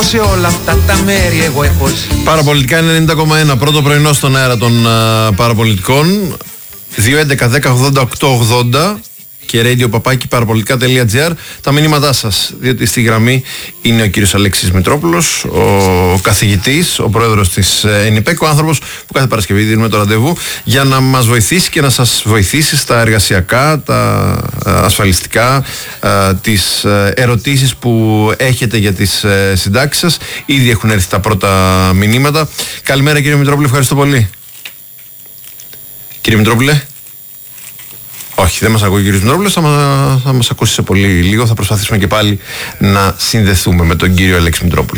σε όλα αυτά τα μέρη εγώ έχω. Παραπολιτικά είναι 90,1. Πρώτο πρωινό στον αέρα των παραπολιτικών. 2.11.10.80.880 και radio.papaki.parapolitica.gr. Τα μηνύματά σας, διότι στη γραμμή είναι ο κύριος Αλέξης Μητρόπουλος, ο καθηγητής, ο πρόεδρος της ΕΝΙΠΕΚ, ο άνθρωπος που κάθε Παρασκευή δίνουμε το ραντεβού για να μας βοηθήσει και να σας βοηθήσει στα εργασιακά, τα ασφαλιστικά, τις ερωτήσεις που έχετε για τις συντάξεις σας. Ήδη έχουν έρθει τα πρώτα μηνύματα. Καλημέρα κύριε Μητρόπουλε, ευχαριστώ πολύ. Κύριε Μητρόπουλε. Όχι, δεν μας ακούει ο κύριος Μητρόπουλος, θα μας ακούσει σε πολύ λίγο. Θα προσπαθήσουμε και πάλι να συνδεθούμε με τον κύριο Αλέξη Μητρόπουλο.